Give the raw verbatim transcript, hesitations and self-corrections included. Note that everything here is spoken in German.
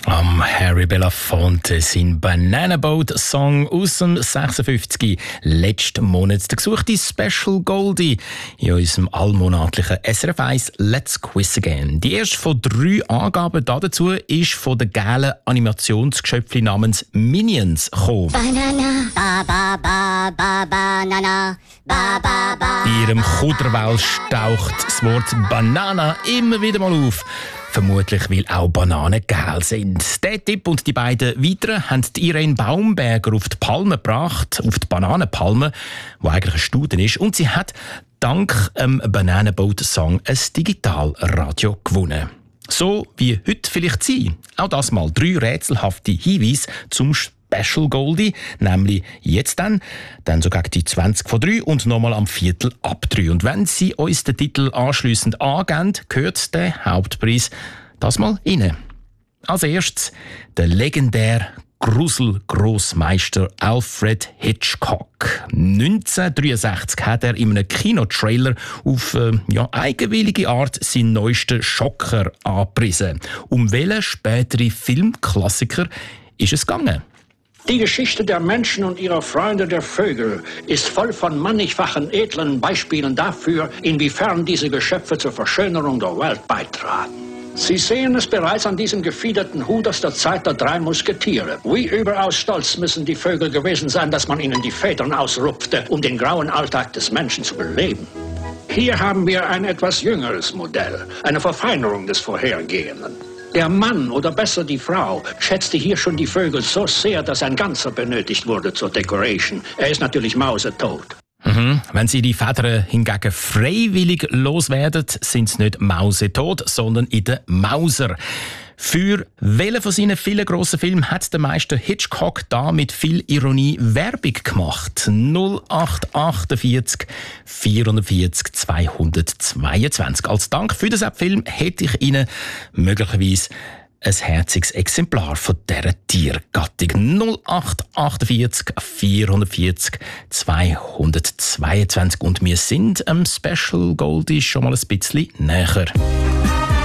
Am Harry Belafonte sein Banana Boat Song aus dem sechsundfünfzig letzten Monat. Der gesuchte Special Goldie in unserem allmonatlichen S R F eins Let's Quiz Again. Die erste von drei Angaben dazu ist von der geilen Animationsgeschöpfchen namens Minions gekommen. Banana, ba ba ba ba banana, ba ba ba. In ihrem Kuderwelsch taucht das Wort Banana immer wieder mal auf. Vermutlich, weil auch Bananen geil sind. Der Tipp und die beiden weiteren haben Irene Baumberger auf die Palme gebracht, auf die Bananenpalme, die eigentlich ein Studen ist. Und sie hat dank dem Banana Boat Song ein Digitalradio gewonnen. So wie heute vielleicht Sie. Auch das mal drei rätselhafte Hinweise zum Special Goldie, nämlich jetzt dann, dann so gegen die zwanzig vor drei und nochmal am Viertel ab drei. Und wenn Sie uns den Titel anschliessend angeben, gehört der Hauptpreis das mal rein. Als erstes der legendäre Grusel-Grossmeister Alfred Hitchcock. neunzehnhundertdreiundsechzig hat er in einem Kinotrailer auf äh, ja, eigenwillige Art seinen neuesten Schocker angepriesen. Um welchen späteren Filmklassiker ist es gegangen? Die Geschichte der Menschen und ihrer Freunde der Vögel ist voll von mannigfachen edlen Beispielen dafür, inwiefern diese Geschöpfe zur Verschönerung der Welt beitragen. Sie sehen es bereits an diesem gefiederten Hut aus der Zeit der drei Musketiere. Wie überaus stolz müssen die Vögel gewesen sein, dass man ihnen die Federn ausrupfte, um den grauen Alltag des Menschen zu beleben. Hier haben wir ein etwas jüngeres Modell, eine Verfeinerung des vorhergehenden. Der Mann, oder besser die Frau, schätzte hier schon die Vögel so sehr, dass ein Ganzer benötigt wurde zur Decoration. Er ist natürlich mausetot. Mhm. Wenn Sie die Federn hingegen freiwillig loswerden, sind sie nicht mausetot, sondern in den Mauser. Für welchen von seinen vielen grossen Filmen hat der Meister Hitchcock da mit viel Ironie Werbung gemacht? null acht achtundvierzig vierundvierzig zweihundertzweiundzwanzig. Als Dank für den Film hätte ich Ihnen möglicherweise ein herziges Exemplar von dieser Tiergattung. null acht achtundvierzig vierundvierzig zweihundertzweiundzwanzig. Und wir sind am Special Goldie schon mal ein bisschen näher.